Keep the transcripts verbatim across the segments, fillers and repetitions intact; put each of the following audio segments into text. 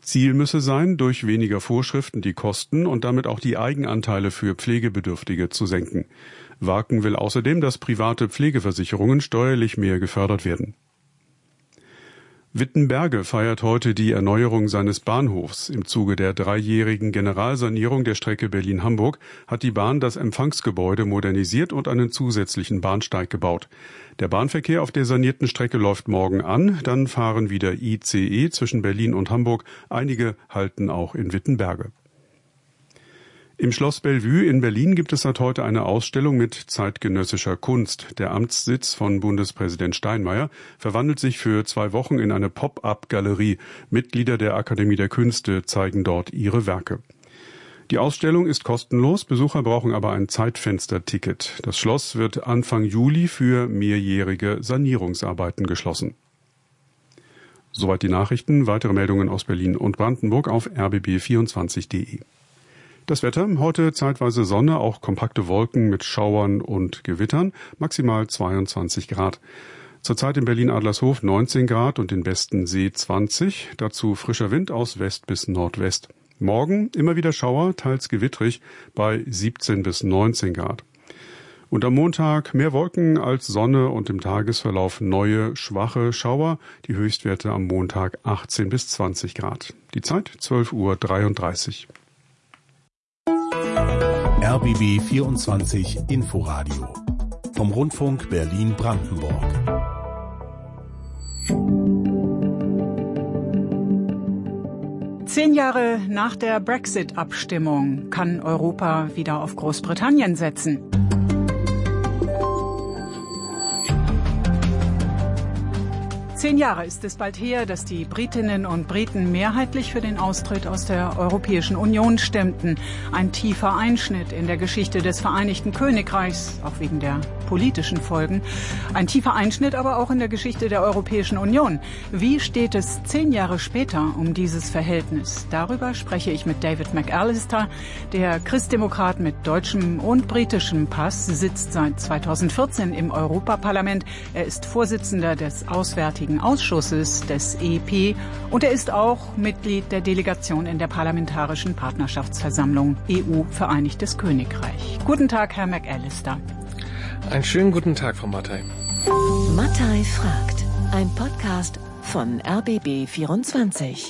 Ziel müsse sein, durch weniger Vorschriften die Kosten und damit auch die Eigenanteile für Pflegebedürftige zu senken. Warken will außerdem, dass private Pflegeversicherungen steuerlich mehr gefördert werden. Wittenberge feiert heute die Erneuerung seines Bahnhofs. Im Zuge der dreijährigen Generalsanierung der Strecke Berlin-Hamburg hat die Bahn das Empfangsgebäude modernisiert und einen zusätzlichen Bahnsteig gebaut. Der Bahnverkehr auf der sanierten Strecke läuft morgen an, dann fahren wieder I C E zwischen Berlin und Hamburg. Einige halten auch in Wittenberge. Im Schloss Bellevue in Berlin gibt es seit heute eine Ausstellung mit zeitgenössischer Kunst. Der Amtssitz von Bundespräsident Steinmeier verwandelt sich für zwei Wochen in eine Pop-up-Galerie. Mitglieder der Akademie der Künste zeigen dort ihre Werke. Die Ausstellung ist kostenlos, Besucher brauchen aber ein Zeitfenster-Ticket. Das Schloss wird Anfang Juli für mehrjährige Sanierungsarbeiten geschlossen. Soweit die Nachrichten. Weitere Meldungen aus Berlin und Brandenburg auf r b b vierundzwanzig punkt de. Das Wetter, heute zeitweise Sonne, auch kompakte Wolken mit Schauern und Gewittern, maximal zweiundzwanzig Grad. Zurzeit in Berlin-Adlershof neunzehn Grad und in Westensee zwanzig, dazu frischer Wind aus West bis Nordwest. Morgen immer wieder Schauer, teils gewittrig, bei siebzehn bis neunzehn Grad. Und am Montag mehr Wolken als Sonne und im Tagesverlauf neue, schwache Schauer, die Höchstwerte am Montag achtzehn bis zwanzig Grad. Die Zeit zwölf Uhr dreiunddreißig. R B B vierundzwanzig Inforadio vom Rundfunk Berlin-Brandenburg. Zehn Jahre nach der Brexit-Abstimmung kann Europa wieder auf Großbritannien setzen. Zehn Jahre ist es bald her, dass die Britinnen und Briten mehrheitlich für den Austritt aus der Europäischen Union stimmten. Ein tiefer Einschnitt in der Geschichte des Vereinigten Königreichs, auch wegen der politischen Folgen. Ein tiefer Einschnitt aber auch in der Geschichte der Europäischen Union. Wie steht es zehn Jahre später um dieses Verhältnis? Darüber spreche ich mit David McAllister. Der Christdemokrat mit deutschem und britischem Pass sitzt seit zweitausendvierzehn im Europaparlament. Er ist Vorsitzender des Auswärtigen Ausschusses des E P und er ist auch Mitglied der Delegation in der Parlamentarischen Partnerschaftsversammlung E U-Vereinigtes Königreich. Guten Tag, Herr McAllister. Einen schönen guten Tag, Frau Mattei. Mattei fragt, ein Podcast von R B B vierundzwanzig.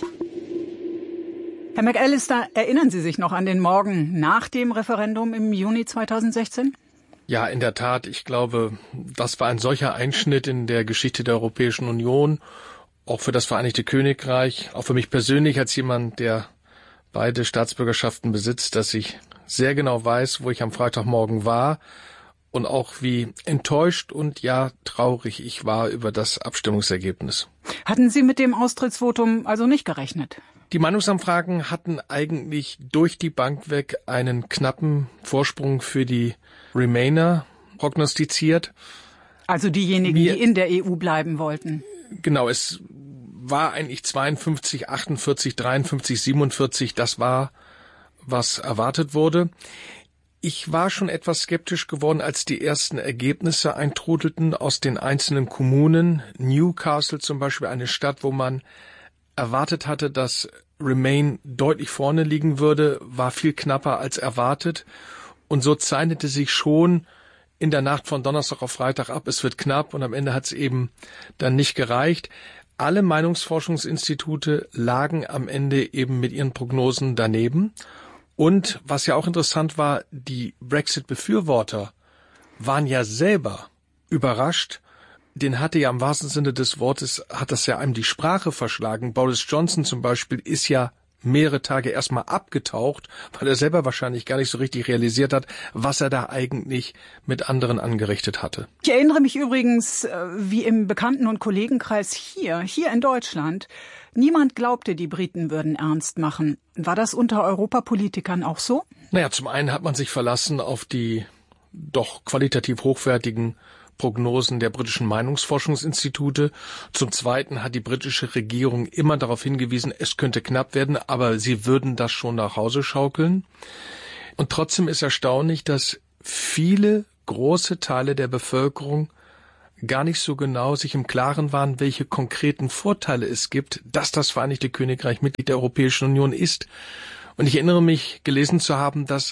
Herr McAllister, erinnern Sie sich noch an den Morgen nach dem Referendum im Juni zweitausendsechzehn? Ja, in der Tat. Ich glaube, das war ein solcher Einschnitt in der Geschichte der Europäischen Union, auch für das Vereinigte Königreich, auch für mich persönlich als jemand, der beide Staatsbürgerschaften besitzt, dass ich sehr genau weiß, wo ich am Freitagmorgen war und auch wie enttäuscht und ja traurig ich war über das Abstimmungsergebnis. Hatten Sie mit dem Austrittsvotum also nicht gerechnet? Die Meinungsumfragen hatten eigentlich durch die Bank weg einen knappen Vorsprung für die Remainer prognostiziert. Also diejenigen, Wir, die in der E U bleiben wollten. Genau, es war eigentlich zweiundfünfzig, achtundvierzig, dreiundfünfzig, siebenundvierzig. Das war, was erwartet wurde. Ich war schon etwas skeptisch geworden, als die ersten Ergebnisse eintrudelten aus den einzelnen Kommunen. Newcastle zum Beispiel, eine Stadt, wo man erwartet hatte, dass Remain deutlich vorne liegen würde, war viel knapper als erwartet. Und so zeichnete sich schon in der Nacht von Donnerstag auf Freitag ab, es wird knapp und am Ende hat es eben dann nicht gereicht. Alle Meinungsforschungsinstitute lagen am Ende eben mit ihren Prognosen daneben. Und was ja auch interessant war, die Brexit-Befürworter waren ja selber überrascht. Den hatte ja im wahrsten Sinne des Wortes, hat das ja einem die Sprache verschlagen. Boris Johnson zum Beispiel ist ja mehrere Tage erstmal abgetaucht, weil er selber wahrscheinlich gar nicht so richtig realisiert hat, was er da eigentlich mit anderen angerichtet hatte. Ich erinnere mich übrigens, wie im Bekannten- und Kollegenkreis hier, hier in Deutschland, niemand glaubte, die Briten würden ernst machen. War das unter Europapolitikern auch so? Naja, zum einen hat man sich verlassen auf die doch qualitativ hochwertigen Prognosen der britischen Meinungsforschungsinstitute. Zum Zweiten hat die britische Regierung immer darauf hingewiesen, es könnte knapp werden, aber sie würden das schon nach Hause schaukeln. Und trotzdem ist erstaunlich, dass viele große Teile der Bevölkerung gar nicht so genau sich im Klaren waren, welche konkreten Vorteile es gibt, dass das Vereinigte Königreich Mitglied der Europäischen Union ist. Und ich erinnere mich, gelesen zu haben, dass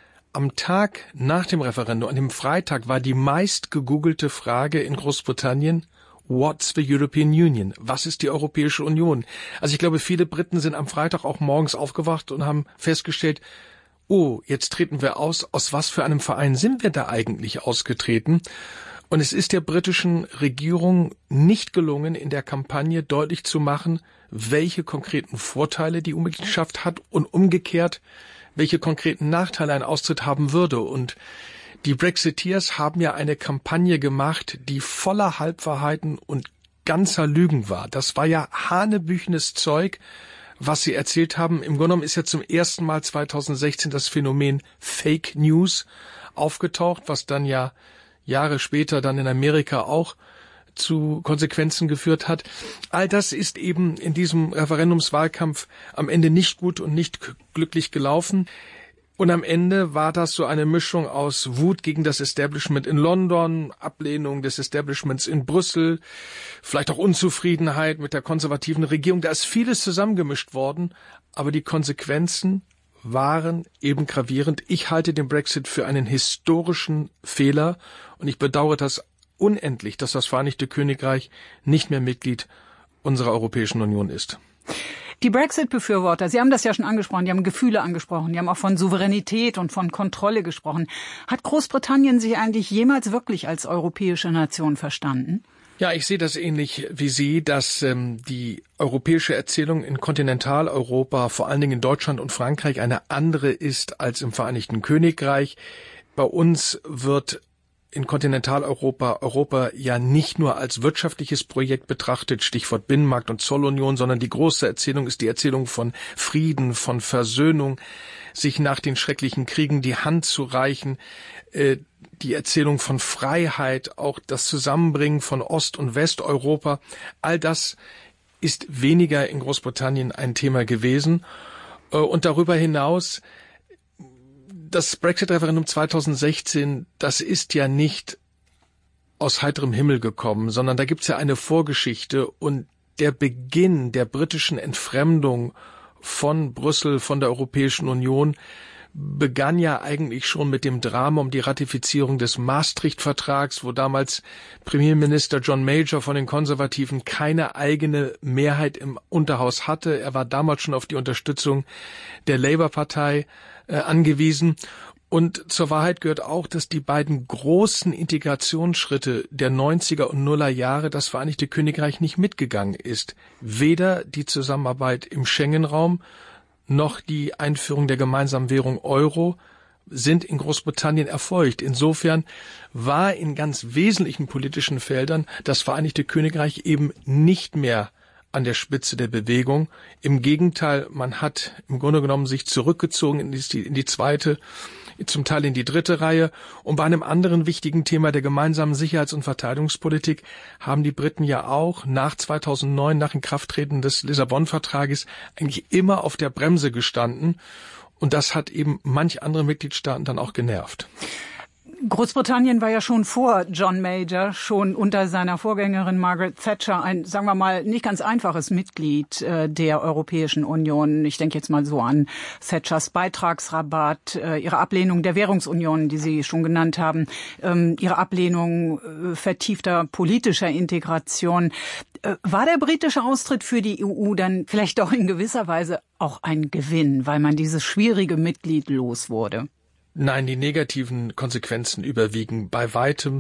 am Tag nach dem Referendum, an dem Freitag, war die meist gegoogelte Frage in Großbritannien: What's the European Union? Was ist die Europäische Union? Also ich glaube, viele Briten sind am Freitag auch morgens aufgewacht und haben festgestellt, oh, jetzt treten wir aus. Aus was für einem Verein sind wir da eigentlich ausgetreten? Und es ist der britischen Regierung nicht gelungen, in der Kampagne deutlich zu machen, welche konkreten Vorteile die Mitgliedschaft hat und umgekehrt, welche konkreten Nachteile ein Austritt haben würde. Und die Brexiteers haben ja eine Kampagne gemacht, die voller Halbwahrheiten und ganzer Lügen war. Das war ja hanebüchenes Zeug, was sie erzählt haben. Im Grunde genommen ist ja zum ersten Mal zweitausendsechzehn das Phänomen Fake News aufgetaucht, was dann ja Jahre später dann in Amerika auch zu Konsequenzen geführt hat. All das ist eben in diesem Referendumswahlkampf am Ende nicht gut und nicht glücklich gelaufen. Und am Ende war das so eine Mischung aus Wut gegen das Establishment in London, Ablehnung des Establishments in Brüssel, vielleicht auch Unzufriedenheit mit der konservativen Regierung. Da ist vieles zusammengemischt worden, aber die Konsequenzen waren eben gravierend. Ich halte den Brexit für einen historischen Fehler und ich bedauere das unendlich, dass das Vereinigte Königreich nicht mehr Mitglied unserer Europäischen Union ist. Die Brexit-Befürworter, Sie haben das ja schon angesprochen, die haben Gefühle angesprochen, die haben auch von Souveränität und von Kontrolle gesprochen. Hat Großbritannien sich eigentlich jemals wirklich als europäische Nation verstanden? Ja, ich sehe das ähnlich wie Sie, dass ähm, die europäische Erzählung in Kontinentaleuropa, vor allen Dingen in Deutschland und Frankreich, eine andere ist als im Vereinigten Königreich. Bei uns wird in Kontinentaleuropa Europa ja nicht nur als wirtschaftliches Projekt betrachtet, Stichwort Binnenmarkt und Zollunion, sondern die große Erzählung ist die Erzählung von Frieden, von Versöhnung, sich nach den schrecklichen Kriegen die Hand zu reichen, äh, die Erzählung von Freiheit, auch das Zusammenbringen von Ost- und Westeuropa. All das ist weniger in Großbritannien ein Thema gewesen. Äh, und darüber hinaus, das Brexit-Referendum zweitausendsechzehn, das ist ja nicht aus heiterem Himmel gekommen, sondern da gibt's ja eine Vorgeschichte und der Beginn der britischen Entfremdung von Brüssel, von der Europäischen Union, begann ja eigentlich schon mit dem Drama um die Ratifizierung des Maastricht-Vertrags, wo damals Premierminister John Major von den Konservativen keine eigene Mehrheit im Unterhaus hatte. Er war damals schon auf die Unterstützung der Labour-Partei äh, angewiesen. Und zur Wahrheit gehört auch, dass die beiden großen Integrationsschritte der neunziger und Nuller Jahre das Vereinigte Königreich nicht mitgegangen ist. Weder die Zusammenarbeit im Schengen-Raum noch die Einführung der gemeinsamen Währung Euro sind in Großbritannien erfolgt. Insofern war in ganz wesentlichen politischen Feldern das Vereinigte Königreich eben nicht mehr an der Spitze der Bewegung. Im Gegenteil, man hat im Grunde genommen sich zurückgezogen in die, in die zweite, zum Teil in die dritte Reihe. Und bei einem anderen wichtigen Thema der gemeinsamen Sicherheits- und Verteidigungspolitik haben die Briten ja auch nach zweitausendneun, nach Inkrafttreten des Lissabon-Vertrages, eigentlich immer auf der Bremse gestanden. Und das hat eben manch andere Mitgliedstaaten dann auch genervt. Großbritannien war ja schon vor John Major, schon unter seiner Vorgängerin Margaret Thatcher ein, sagen wir mal, nicht ganz einfaches Mitglied äh, der Europäischen Union. Ich denke jetzt mal so an Thatchers Beitragsrabatt, äh, ihre Ablehnung der Währungsunion, die Sie schon genannt haben, ähm, ihre Ablehnung äh, vertiefter politischer Integration. Äh, war der britische Austritt für die E U dann vielleicht doch in gewisser Weise auch ein Gewinn, weil man dieses schwierige Mitglied los wurde? Nein, die negativen Konsequenzen überwiegen bei weitem.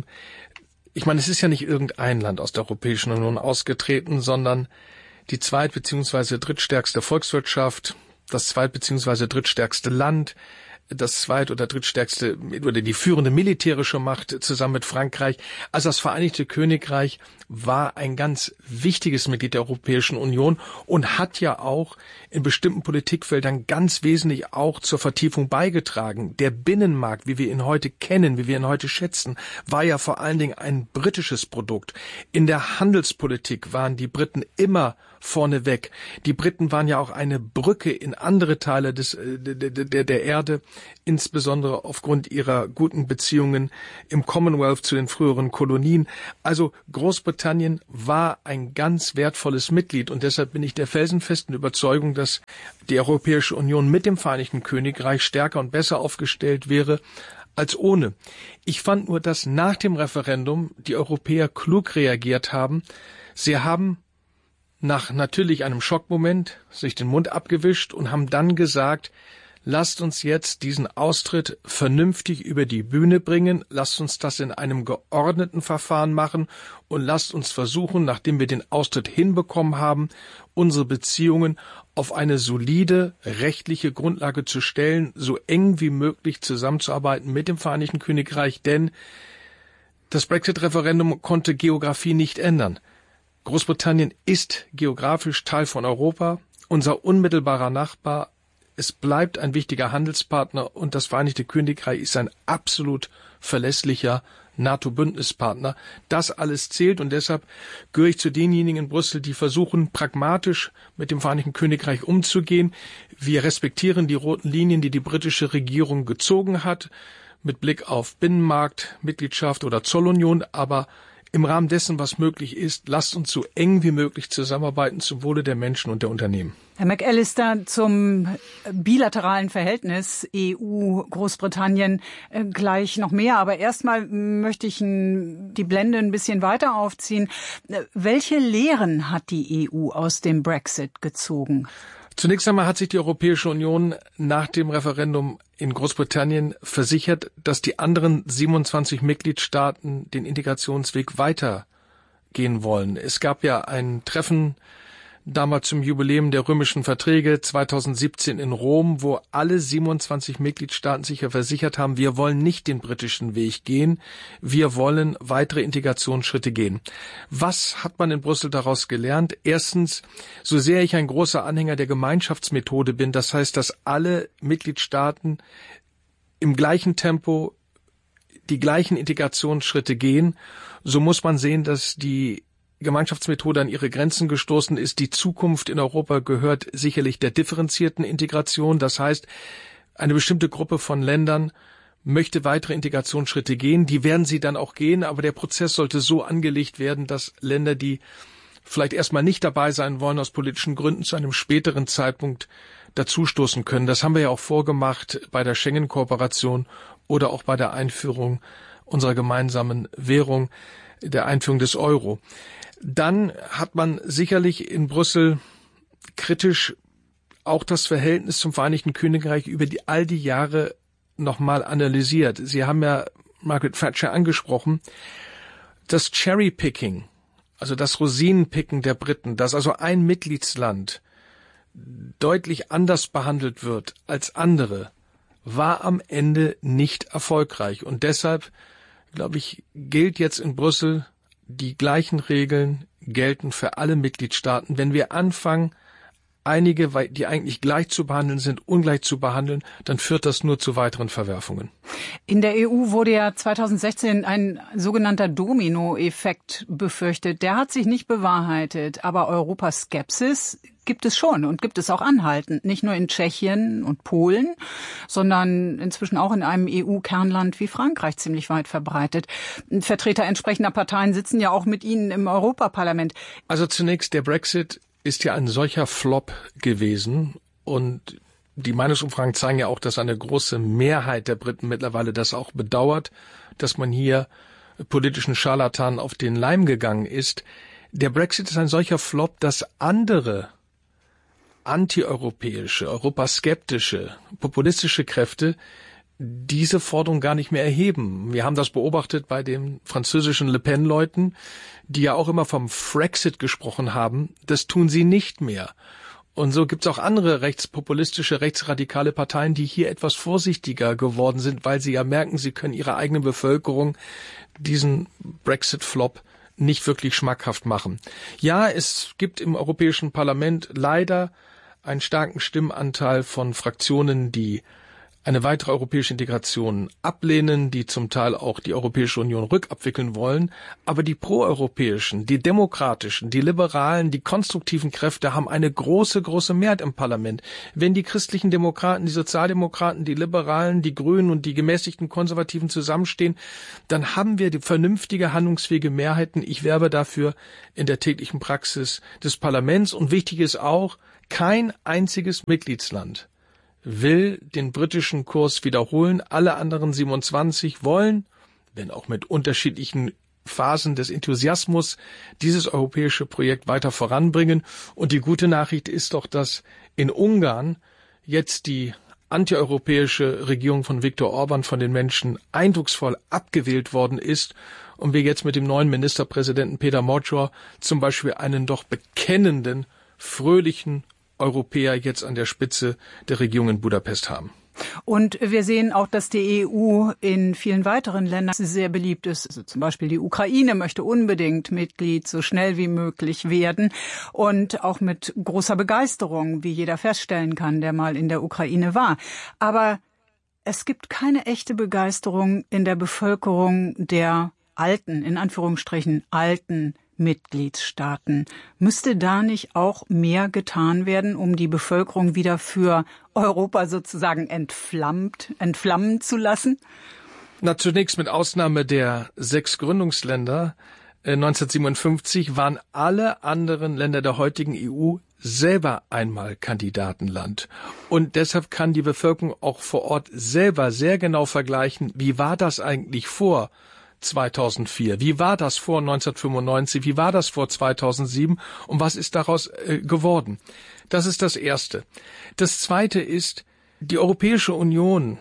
Ich meine, es ist ja nicht irgendein Land aus der Europäischen Union ausgetreten, sondern die zweit- bzw. drittstärkste Volkswirtschaft, das zweit- bzw. drittstärkste Land, das zweit- oder drittstärkste oder die führende militärische Macht zusammen mit Frankreich. Also das Vereinigte Königreich war ein ganz wichtiges Mitglied der Europäischen Union und hat ja auch in bestimmten Politikfeldern ganz wesentlich auch zur Vertiefung beigetragen. Der Binnenmarkt, wie wir ihn heute kennen, wie wir ihn heute schätzen, war ja vor allen Dingen ein britisches Produkt. In der Handelspolitik waren die Briten immer vorneweg. Die Briten waren ja auch eine Brücke in andere Teile des, der, der, der Erde. insbesondere aufgrund ihrer guten Beziehungen im Commonwealth zu den früheren Kolonien. Also Großbritannien war ein ganz wertvolles Mitglied und deshalb bin ich der felsenfesten Überzeugung, dass die Europäische Union mit dem Vereinigten Königreich stärker und besser aufgestellt wäre als ohne. Ich fand nur, dass nach dem Referendum die Europäer klug reagiert haben. Sie haben nach natürlich einem Schockmoment sich den Mund abgewischt und haben dann gesagt, lasst uns jetzt diesen Austritt vernünftig über die Bühne bringen, lasst uns das in einem geordneten Verfahren machen und lasst uns versuchen, nachdem wir den Austritt hinbekommen haben, unsere Beziehungen auf eine solide rechtliche Grundlage zu stellen, so eng wie möglich zusammenzuarbeiten mit dem Vereinigten Königreich, denn das Brexit-Referendum konnte Geografie nicht ändern. Großbritannien ist geografisch Teil von Europa, unser unmittelbarer Nachbar. Es bleibt ein wichtiger Handelspartner und das Vereinigte Königreich ist ein absolut verlässlicher NATO-Bündnispartner. Das alles zählt und deshalb gehöre ich zu denjenigen in Brüssel, die versuchen, pragmatisch mit dem Vereinigten Königreich umzugehen. Wir respektieren die roten Linien, die die britische Regierung gezogen hat, mit Blick auf Binnenmarkt, Mitgliedschaft oder Zollunion, aber im Rahmen dessen, was möglich ist, lasst uns so eng wie möglich zusammenarbeiten zum Wohle der Menschen und der Unternehmen. Herr McAllister, zum bilateralen Verhältnis E U-Großbritannien gleich noch mehr. Aber erstmal möchte ich die Blende ein bisschen weiter aufziehen. Welche Lehren hat die E U aus dem Brexit gezogen? Zunächst einmal hat sich die Europäische Union nach dem Referendum in Großbritannien versichert, dass die anderen siebenundzwanzig Mitgliedstaaten den Integrationsweg weitergehen wollen. Es gab ja ein Treffen damals zum Jubiläum der römischen Verträge zweitausendsiebzehn in Rom, wo alle siebenundzwanzig Mitgliedstaaten sich ja versichert haben, wir wollen nicht den britischen Weg gehen, wir wollen weitere Integrationsschritte gehen. Was hat man in Brüssel daraus gelernt? Erstens, so sehr ich ein großer Anhänger der Gemeinschaftsmethode bin, das heißt, dass alle Mitgliedstaaten im gleichen Tempo die gleichen Integrationsschritte gehen, so muss man sehen, dass die Gemeinschaftsmethode an ihre Grenzen gestoßen ist. Die Zukunft in Europa gehört sicherlich der differenzierten Integration. Das heißt, eine bestimmte Gruppe von Ländern möchte weitere Integrationsschritte gehen. Die werden sie dann auch gehen, aber der Prozess sollte so angelegt werden, dass Länder, die vielleicht erstmal nicht dabei sein wollen, aus politischen Gründen zu einem späteren Zeitpunkt dazustoßen können. Das haben wir ja auch vorgemacht bei der Schengen-Kooperation oder auch bei der Einführung unserer gemeinsamen Währung, der Einführung des Euro. Dann hat man sicherlich in Brüssel kritisch auch das Verhältnis zum Vereinigten Königreich über die, all die Jahre nochmal analysiert. Sie haben ja Margaret Thatcher angesprochen. Das Cherry-Picking, also das Rosinenpicken der Briten, dass also ein Mitgliedsland deutlich anders behandelt wird als andere, war am Ende nicht erfolgreich. Und deshalb, glaube ich, gilt jetzt in Brüssel, die gleichen Regeln gelten für alle Mitgliedstaaten. Wenn wir anfangen, einige, die eigentlich gleich zu behandeln sind, ungleich zu behandeln, dann führt das nur zu weiteren Verwerfungen. In der E U wurde ja zweitausendsechzehn ein sogenannter Domino-Effekt befürchtet. Der hat sich nicht bewahrheitet, aber Europaskepsis gibt es schon und gibt es auch anhaltend. Nicht nur in Tschechien und Polen, sondern inzwischen auch in einem E U-Kernland wie Frankreich ziemlich weit verbreitet. Vertreter entsprechender Parteien sitzen ja auch mit Ihnen im Europaparlament. Also zunächst, der Brexit ist ja ein solcher Flop gewesen und die Meinungsumfragen zeigen ja auch, dass eine große Mehrheit der Briten mittlerweile das auch bedauert, dass man hier politischen Scharlatanen auf den Leim gegangen ist. Der Brexit ist ein solcher Flop, dass andere antieuropäische, europaskeptische, populistische Kräfte diese Forderung gar nicht mehr erheben. Wir haben das beobachtet bei den französischen Le Pen-Leuten, die ja auch immer vom Frexit gesprochen haben. Das tun sie nicht mehr. Und so gibt es auch andere rechtspopulistische, rechtsradikale Parteien, die hier etwas vorsichtiger geworden sind, weil sie ja merken, sie können ihrer eigenen Bevölkerung diesen Brexit-Flop nicht wirklich schmackhaft machen. Ja, es gibt im Europäischen Parlament leider einen starken Stimmenanteil von Fraktionen, die eine weitere europäische Integration ablehnen, die zum Teil auch die Europäische Union rückabwickeln wollen. Aber die proeuropäischen, die demokratischen, die liberalen, die konstruktiven Kräfte haben eine große, große Mehrheit im Parlament. Wenn die christlichen Demokraten, die Sozialdemokraten, die Liberalen, die Grünen und die gemäßigten Konservativen zusammenstehen, dann haben wir die vernünftige, handlungsfähige Mehrheiten. Ich werbe dafür in der täglichen Praxis des Parlaments. Und wichtig ist auch, kein einziges Mitgliedsland will den britischen Kurs wiederholen. Alle anderen siebenundzwanzig wollen, wenn auch mit unterschiedlichen Phasen des Enthusiasmus, dieses europäische Projekt weiter voranbringen. Und die gute Nachricht ist doch, dass in Ungarn jetzt die antieuropäische Regierung von Viktor Orban von den Menschen eindrucksvoll abgewählt worden ist und wir jetzt mit dem neuen Ministerpräsidenten Peter Magyar zum Beispiel einen doch bekennenden, fröhlichen Europäer jetzt an der Spitze der Regierung in Budapest haben. Und wir sehen auch, dass die E U in vielen weiteren Ländern sehr beliebt ist. Also zum Beispiel die Ukraine möchte unbedingt Mitglied so schnell wie möglich werden und auch mit großer Begeisterung, wie jeder feststellen kann, der mal in der Ukraine war. Aber es gibt keine echte Begeisterung in der Bevölkerung der alten, in Anführungsstrichen alten Mitgliedstaaten. Müsste da nicht auch mehr getan werden, um die Bevölkerung wieder für Europa sozusagen entflammt, entflammen zu lassen? Na, zunächst mit Ausnahme der sechs Gründungsländer äh, neunzehnhundertsiebenundfünfzig waren alle anderen Länder der heutigen E U selber einmal Kandidatenland. Und deshalb kann die Bevölkerung auch vor Ort selber sehr genau vergleichen, wie war das eigentlich vor zweitausendvier. Wie war das vor neunzehnhundertfünfundneunzig? Wie war das vor zweitausendsieben? Und was ist daraus äh, geworden? Das ist das Erste. Das Zweite ist, die Europäische Union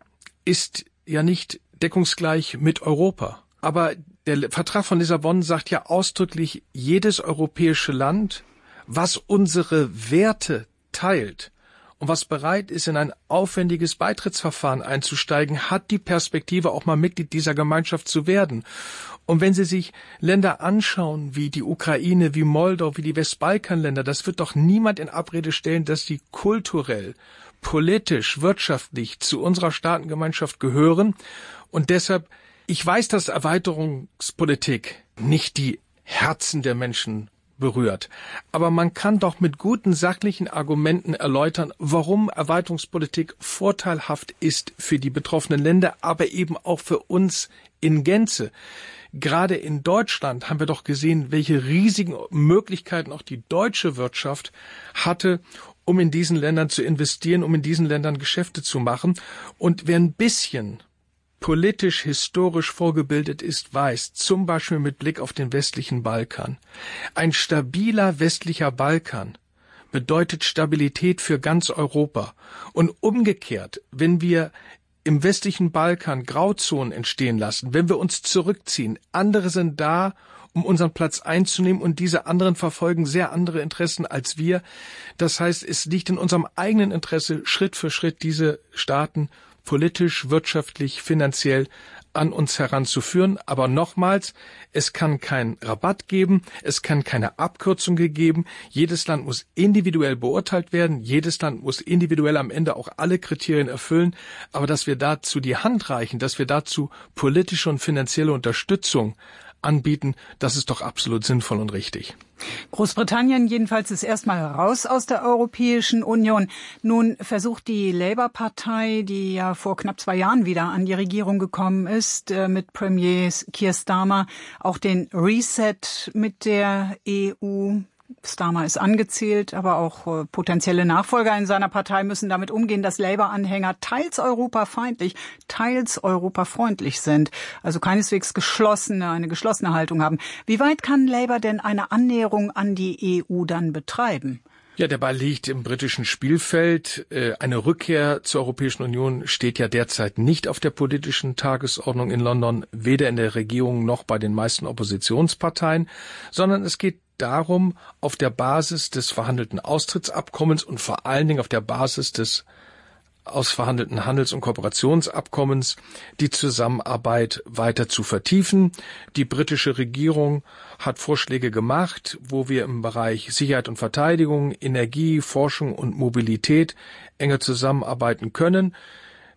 ist ja nicht deckungsgleich mit Europa. Aber der Vertrag von Lissabon sagt ja ausdrücklich, jedes europäische Land, was unsere Werte teilt und was bereit ist, in ein aufwendiges Beitrittsverfahren einzusteigen, hat die Perspektive, auch mal Mitglied dieser Gemeinschaft zu werden. Und wenn Sie sich Länder anschauen, wie die Ukraine, wie Moldau, wie die Westbalkanländer, das wird doch niemand in Abrede stellen, dass sie kulturell, politisch, wirtschaftlich zu unserer Staatengemeinschaft gehören. Und deshalb, ich weiß, dass Erweiterungspolitik nicht die Herzen der Menschen berührt. Aber man kann doch mit guten sachlichen Argumenten erläutern, warum Erweiterungspolitik vorteilhaft ist für die betroffenen Länder, aber eben auch für uns in Gänze. Gerade in Deutschland haben wir doch gesehen, welche riesigen Möglichkeiten auch die deutsche Wirtschaft hatte, um in diesen Ländern zu investieren, um in diesen Ländern Geschäfte zu machen. Und wer ein bisschen politisch, historisch vorgebildet ist, weiß, zum Beispiel mit Blick auf den westlichen Balkan, ein stabiler westlicher Balkan bedeutet Stabilität für ganz Europa. Und umgekehrt, wenn wir im westlichen Balkan Grauzonen entstehen lassen, wenn wir uns zurückziehen, andere sind da, um unseren Platz einzunehmen und diese anderen verfolgen sehr andere Interessen als wir. Das heißt, es liegt in unserem eigenen Interesse, Schritt für Schritt diese Staaten politisch, wirtschaftlich, finanziell an uns heranzuführen. Aber nochmals, es kann keinen Rabatt geben, es kann keine Abkürzung geben. Jedes Land muss individuell beurteilt werden, jedes Land muss individuell am Ende auch alle Kriterien erfüllen. Aber dass wir dazu die Hand reichen, dass wir dazu politische und finanzielle Unterstützung anbieten, das ist doch absolut sinnvoll und richtig. Großbritannien jedenfalls ist erstmal raus aus der Europäischen Union. Nun versucht die Labour-Partei, die ja vor knapp zwei Jahren wieder an die Regierung gekommen ist, mit Premier Keir Starmer, auch den Reset mit der E U. Starmer ist angezählt, aber auch äh, potenzielle Nachfolger in seiner Partei müssen damit umgehen, dass Labour-Anhänger teils europafeindlich, teils europafreundlich sind. Also keineswegs geschlossene, eine geschlossene Haltung haben. Wie weit kann Labour denn eine Annäherung an die E U dann betreiben? Ja, der Ball liegt im britischen Spielfeld. Eine Rückkehr zur Europäischen Union steht ja derzeit nicht auf der politischen Tagesordnung in London, weder in der Regierung noch bei den meisten Oppositionsparteien, sondern es geht darum, auf der Basis des verhandelten Austrittsabkommens und vor allen Dingen auf der Basis des ausverhandelten Handels- und Kooperationsabkommens die Zusammenarbeit weiter zu vertiefen. Die britische Regierung hat Vorschläge gemacht, wo wir im Bereich Sicherheit und Verteidigung, Energie, Forschung und Mobilität enger zusammenarbeiten können.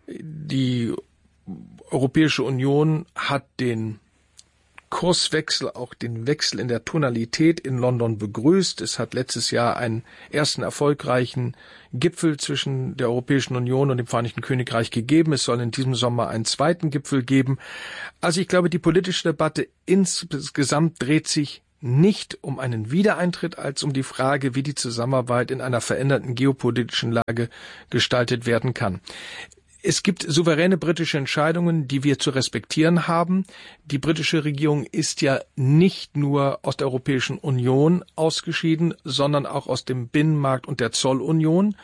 Die Europäische Union hat den Kurswechsel, auch den Wechsel in der Tonalität in London begrüßt. Es hat letztes Jahr einen ersten erfolgreichen Gipfel zwischen der Europäischen Union und dem Vereinigten Königreich gegeben. Es soll in diesem Sommer einen zweiten Gipfel geben. Also ich glaube, die politische Debatte insgesamt dreht sich nicht um einen Wiedereintritt, als um die Frage, wie die Zusammenarbeit in einer veränderten geopolitischen Lage gestaltet werden kann. Es gibt souveräne britische Entscheidungen, die wir zu respektieren haben. Die britische Regierung ist ja nicht nur aus der Europäischen Union ausgeschieden, sondern auch aus dem Binnenmarkt und der Zollunion.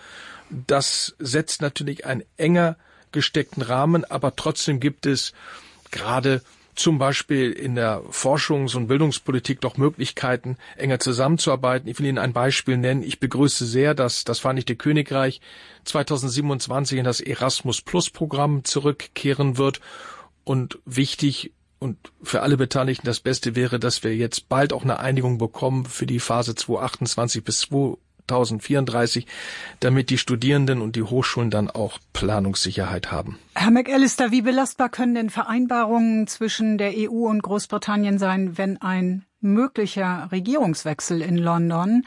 Das setzt natürlich einen enger gesteckten Rahmen, aber trotzdem gibt es gerade zum Beispiel in der Forschungs- und Bildungspolitik doch Möglichkeiten, enger zusammenzuarbeiten. Ich will Ihnen ein Beispiel nennen. Ich begrüße sehr, dass das Vereinigte Königreich zweitausendsiebenundzwanzig in das Erasmus-Plus-Programm zurückkehren wird. Und wichtig und für alle Beteiligten das Beste wäre, dass wir jetzt bald auch eine Einigung bekommen für die Phase zweitausendachtundzwanzig bis zweitausendvierunddreißig, damit die Studierenden und die Hochschulen dann auch Planungssicherheit haben. Herr McAllister, wie belastbar können denn Vereinbarungen zwischen der E U und Großbritannien sein, wenn ein möglicher Regierungswechsel in London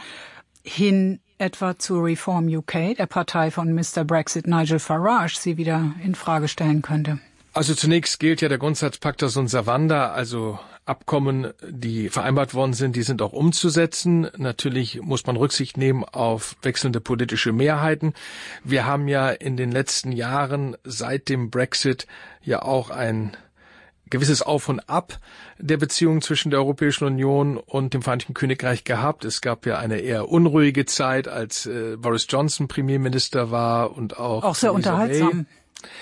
hin etwa zu Reform U K, der Partei von Mister Brexit Nigel Farage, sie wieder in Frage stellen könnte? Also zunächst gilt ja der Grundsatz Pacta sunt servanda, also Abkommen, die vereinbart worden sind, die sind auch umzusetzen. Natürlich muss man Rücksicht nehmen auf wechselnde politische Mehrheiten. Wir haben ja in den letzten Jahren seit dem Brexit ja auch ein gewisses Auf und Ab der Beziehungen zwischen der Europäischen Union und dem Vereinigten Königreich gehabt. Es gab ja eine eher unruhige Zeit, als äh, Boris Johnson Premierminister war und auch auch sehr Theresa unterhaltsam. May.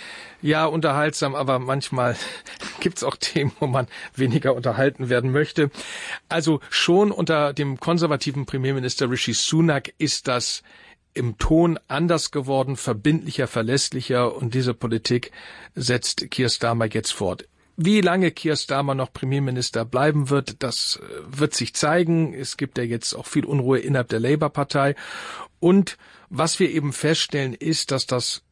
Ja, unterhaltsam, aber manchmal gibt's auch Themen, wo man weniger unterhalten werden möchte. Also schon unter dem konservativen Premierminister Rishi Sunak ist das im Ton anders geworden, verbindlicher, verlässlicher, und diese Politik setzt Keir Starmer jetzt fort. Wie lange Keir Starmer noch Premierminister bleiben wird, das wird sich zeigen. Es gibt ja jetzt auch viel Unruhe innerhalb der Labour-Partei. Und was wir eben feststellen, ist, dass das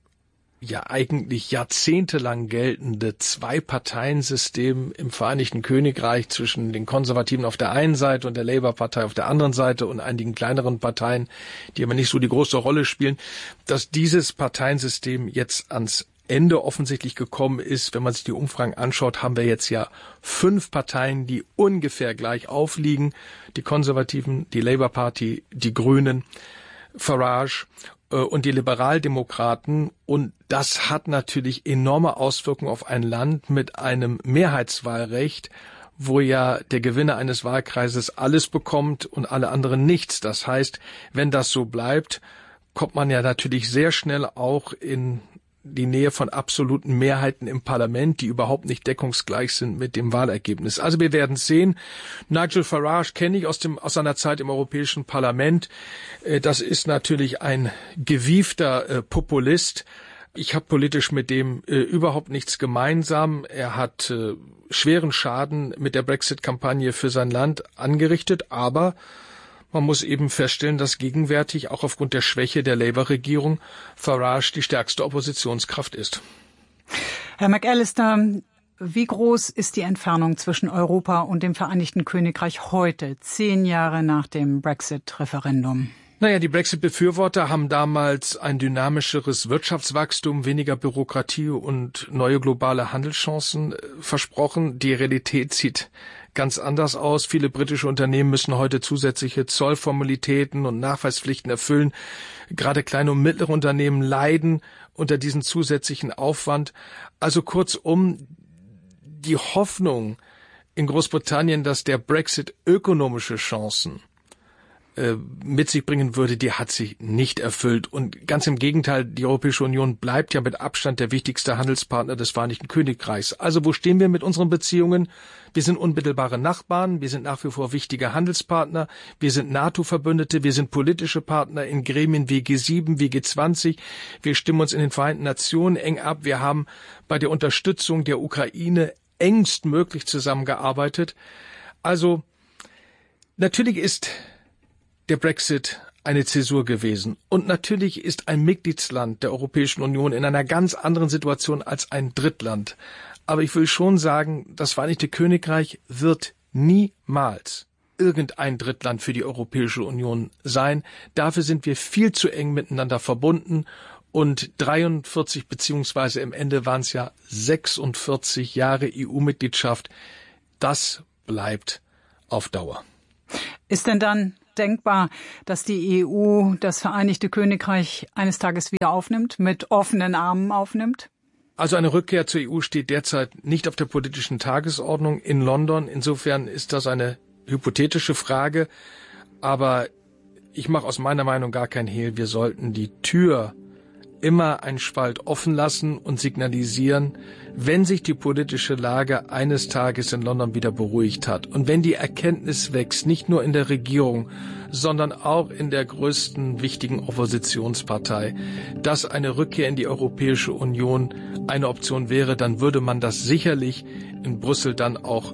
ja eigentlich jahrzehntelang geltende Zwei-Parteien-System im Vereinigten Königreich zwischen den Konservativen auf der einen Seite und der Labour-Partei auf der anderen Seite und einigen kleineren Parteien, die aber nicht so die große Rolle spielen, dass dieses Parteiensystem jetzt ans Ende offensichtlich gekommen ist. Wenn man sich die Umfragen anschaut, haben wir jetzt ja fünf Parteien, die ungefähr gleich aufliegen. Die Konservativen, die Labour Party, die Grünen, Farage und die Liberaldemokraten, und das hat natürlich enorme Auswirkungen auf ein Land mit einem Mehrheitswahlrecht, wo ja der Gewinner eines Wahlkreises alles bekommt und alle anderen nichts. Das heißt, wenn das so bleibt, kommt man ja natürlich sehr schnell auch in die Nähe von absoluten Mehrheiten im Parlament, die überhaupt nicht deckungsgleich sind mit dem Wahlergebnis. Also wir werden sehen. Nigel Farage kenne ich aus dem aus seiner Zeit im Europäischen Parlament. Das ist natürlich ein gewiefter äh, Populist. Ich habe politisch mit dem äh, überhaupt nichts gemeinsam. Er hat äh, schweren Schaden mit der Brexit-Kampagne für sein Land angerichtet, aber man muss eben feststellen, dass gegenwärtig auch aufgrund der Schwäche der Labour-Regierung Farage die stärkste Oppositionskraft ist. Herr McAllister, wie groß ist die Entfernung zwischen Europa und dem Vereinigten Königreich heute, zehn Jahre nach dem Brexit-Referendum? Naja, die Brexit-Befürworter haben damals ein dynamischeres Wirtschaftswachstum, weniger Bürokratie und neue globale Handelschancen versprochen. Die Realität sieht ganz anders aus. Viele britische Unternehmen müssen heute zusätzliche Zollformalitäten und Nachweispflichten erfüllen. Gerade kleine und mittlere Unternehmen leiden unter diesem zusätzlichen Aufwand. Also kurzum, die Hoffnung in Großbritannien, dass der Brexit ökonomische Chancen mit sich bringen würde, die hat sich nicht erfüllt. Und ganz im Gegenteil, die Europäische Union bleibt ja mit Abstand der wichtigste Handelspartner des Vereinigten Königreichs. Also wo stehen wir mit unseren Beziehungen? Wir sind unmittelbare Nachbarn, wir sind nach wie vor wichtige Handelspartner, wir sind NATO-Verbündete, wir sind politische Partner in Gremien wie G sieben, wie G zwanzig, wir stimmen uns in den Vereinten Nationen eng ab, wir haben bei der Unterstützung der Ukraine engstmöglich zusammengearbeitet. Also natürlich ist der Brexit eine Zäsur gewesen. Und natürlich ist ein Mitgliedsland der Europäischen Union in einer ganz anderen Situation als ein Drittland. Aber ich will schon sagen, das Vereinigte Königreich wird niemals irgendein Drittland für die Europäische Union sein. Dafür sind wir viel zu eng miteinander verbunden. Und dreiundvierzig beziehungsweise im Ende waren es ja sechsundvierzig Jahre E U-Mitgliedschaft, das bleibt auf Dauer. Ist denn dann denkbar, dass die E U das Vereinigte Königreich eines Tages wieder aufnimmt, mit offenen Armen aufnimmt? Also eine Rückkehr zur E U steht derzeit nicht auf der politischen Tagesordnung in London. Insofern ist das eine hypothetische Frage. Aber ich mache aus meiner Meinung gar kein Hehl. Wir sollten die Tür immer einen Spalt offen lassen und signalisieren, wenn sich die politische Lage eines Tages in London wieder beruhigt hat und wenn die Erkenntnis wächst, nicht nur in der Regierung, sondern auch in der größten wichtigen Oppositionspartei, dass eine Rückkehr in die Europäische Union eine Option wäre, dann würde man das sicherlich in Brüssel dann auch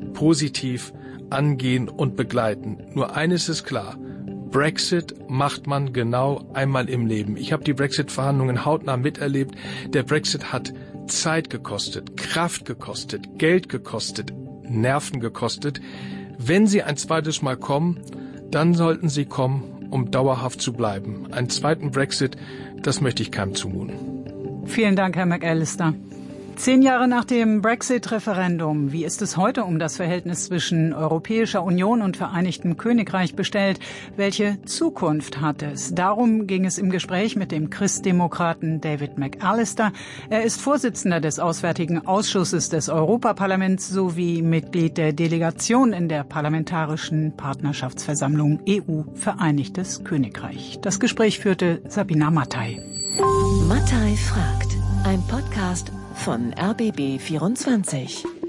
positiv angehen und begleiten. Nur eines ist klar: Brexit macht man genau einmal im Leben. Ich habe die Brexit-Verhandlungen hautnah miterlebt. Der Brexit hat Zeit gekostet, Kraft gekostet, Geld gekostet, Nerven gekostet. Wenn sie ein zweites Mal kommen, dann sollten sie kommen, um dauerhaft zu bleiben. Einen zweiten Brexit, das möchte ich keinem zumuten. Vielen Dank, Herr McAllister. Zehn Jahre nach dem Brexit-Referendum, wie ist es heute um das Verhältnis zwischen Europäischer Union und Vereinigtem Königreich bestellt? Welche Zukunft hat es? Darum ging es im Gespräch mit dem Christdemokraten David McAllister. Er ist Vorsitzender des Auswärtigen Ausschusses des Europaparlaments sowie Mitglied der Delegation in der Parlamentarischen Partnerschaftsversammlung E U-Vereinigtes Königreich. Das Gespräch führte Sabina Mattei. Mattei fragt, ein Podcast von R B B vierundzwanzig.